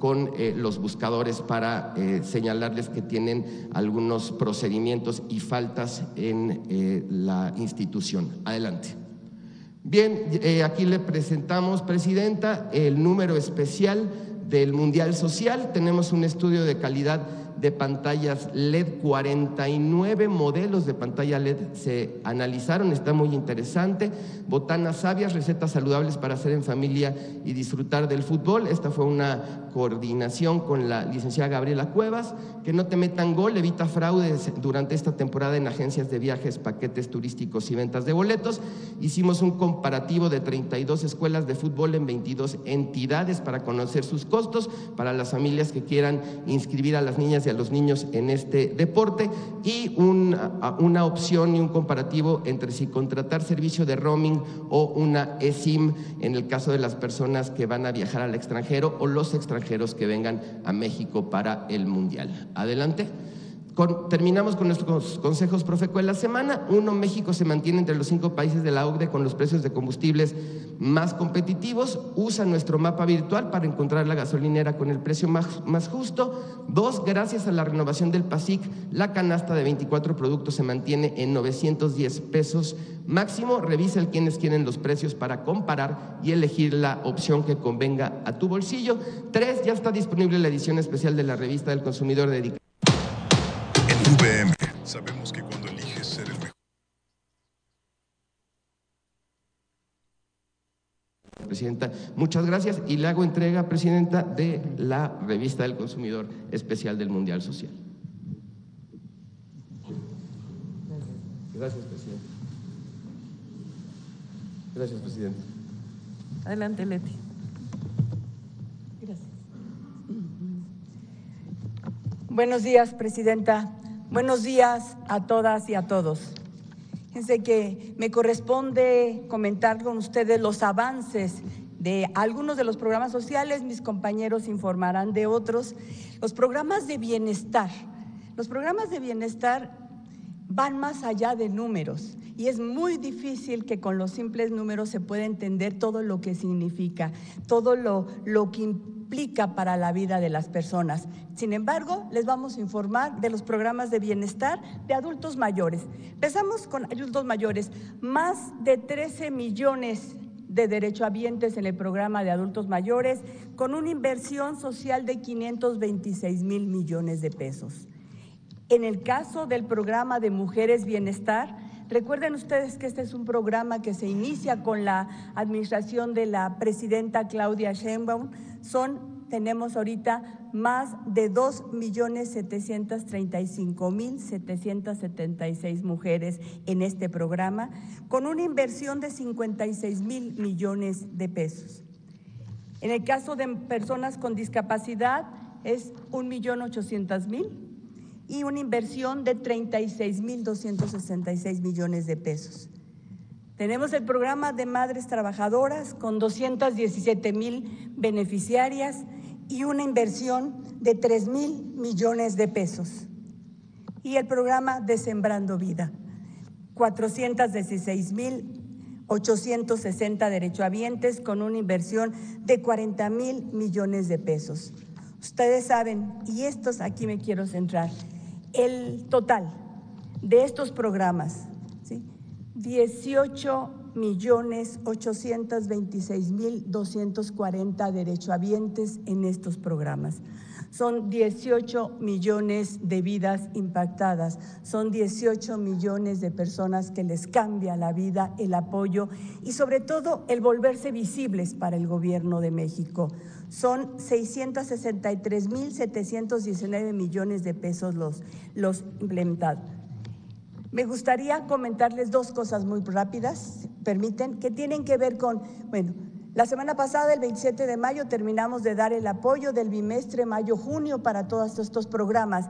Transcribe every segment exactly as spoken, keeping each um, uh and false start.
con eh, los buscadores para eh, señalarles que tienen algunos procedimientos y faltas en eh, la institución. Adelante. Bien, eh, aquí le presentamos, Presidenta, el número especial del Mundial Social. Tenemos un estudio de calidad de pantallas L E D, cuarenta y nueve modelos de pantalla L E D se analizaron, está muy interesante. Botanas sabias, recetas saludables para hacer en familia y disfrutar del fútbol. Esta fue una coordinación con la licenciada Gabriela Cuevas. Que no te metan gol, evita fraudes durante esta temporada en agencias de viajes, paquetes turísticos y ventas de boletos. Hicimos un comparativo de treinta y dos escuelas de fútbol en veintidós entidades para conocer sus costos, para las familias que quieran inscribir a las niñas y a los niños en este deporte, y una, una opción y un comparativo entre si contratar servicio de roaming o una eSIM en el caso de las personas que van a viajar al extranjero o los extranjeros que vengan a México para el Mundial. Adelante. Con, terminamos con nuestros consejos Profeco de la semana. Uno, México se mantiene entre los cinco países de la O C D E con los precios de combustibles más competitivos. Usa nuestro mapa virtual para encontrar la gasolinera con el precio más, más justo. Dos, gracias a la renovación del PASIC, la canasta de veinticuatro productos se mantiene en novecientos diez pesos máximo. Revisa el quienes quieren los precios para comparar y elegir la opción que convenga a tu bolsillo. Tres, ya está disponible la edición especial de la revista del consumidor dedicada. V M, sabemos que cuando eliges ser el mejor. Presidenta, muchas gracias y le hago entrega, Presidenta, de la revista del consumidor especial del Mundial Social. Gracias, Presidenta. Gracias, Presidenta. Adelante, Leti. Gracias. Buenos días, Presidenta. Buenos días a todas y a todos. Fíjense que me corresponde comentar con ustedes los avances de algunos de los programas sociales, mis compañeros informarán de otros. Los programas de bienestar. Los programas de bienestar van más allá de números y es muy difícil que con los simples números se pueda entender todo lo que significa, todo lo, lo que implica para la vida de las personas. Sin embargo, les vamos a informar de los programas de bienestar de adultos mayores. Empezamos con adultos mayores, más de trece millones de derechohabientes en el programa de adultos mayores, con una inversión social de quinientos veintiséis mil millones de pesos. En el caso del programa de Mujeres Bienestar, recuerden ustedes que este es un programa que se inicia con la administración de la presidenta Claudia Sheinbaum. Son, tenemos ahorita más de dos millones setecientos treinta y cinco mil setecientos setenta y seis mujeres en este programa, con una inversión de cincuenta y seis mil millones de pesos. En el caso de personas con discapacidad es un millón ochocientos mil y una inversión de treinta y seis mil doscientos sesenta y seis millones de pesos. Tenemos el programa de Madres Trabajadoras con doscientos diecisiete mil beneficiarias y una inversión de tres mil millones de pesos. Y el programa de Sembrando Vida, cuatrocientos dieciséis mil ochocientos sesenta derechohabientes con una inversión de cuarenta mil millones de pesos. Ustedes saben, y estos aquí me quiero centrar, el total de estos programas, ¿sí? dieciocho millones ochocientos veintiséis mil doscientos cuarenta derechohabientes en estos programas. Son dieciocho millones de vidas impactadas, son dieciocho millones de personas que les cambia la vida, el apoyo y sobre todo el volverse visibles para el gobierno de México. Son seiscientos sesenta y tres mil setecientos diecinueve millones de pesos los, los implementados. Me gustaría comentarles dos cosas muy rápidas, permiten, que tienen que ver con, bueno, la semana pasada, el veintisiete de mayo, terminamos de dar el apoyo del bimestre mayo-junio para todos estos programas.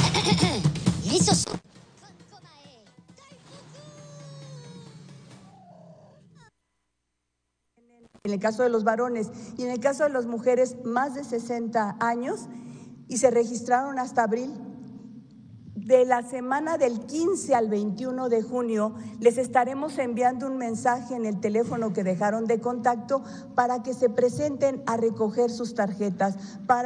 En el caso de los varones y en el caso de las mujeres, más de sesenta años y se registraron hasta abril. De la semana del quince al veintiuno de junio les estaremos enviando un mensaje en el teléfono que dejaron de contacto para que se presenten a recoger sus tarjetas para